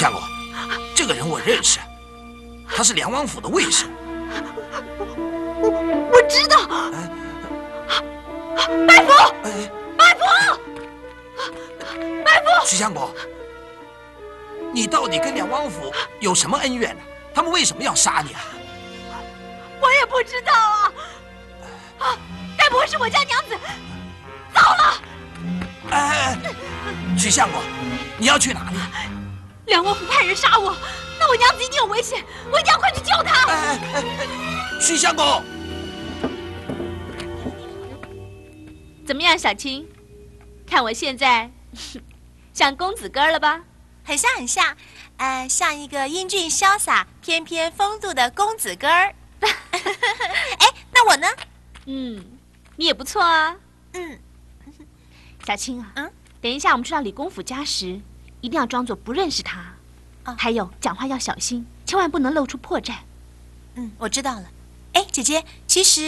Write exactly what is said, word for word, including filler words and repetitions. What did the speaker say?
相公，这个人我认识，他是梁王府的卫士。 我我知道。拜佛，拜佛，拜佛。 徐相公，你到底跟梁王府有什么恩怨呢？他们为什么要杀你啊？ 我也不知道啊。啊，该不会是我家娘子？糟了！ 哎，徐相公，你要去哪里？ 梁王府派人杀我，那我娘子一定有危险，我一定要快去救她。 哎哎哎，徐相公， 怎么样，小青？看我现在像公子哥了吧？ 很像很像，呃，像一个英俊潇洒、翩翩风度的公子哥儿。哎，那我呢？ 嗯，你也不错啊。 嗯， 小青啊， 嗯， 等一下我们去到李公府家时，一定要装作不认识他。 哦， 还有讲话要小心，千万不能露出破绽。 嗯，我知道了。哎，姐姐，其实。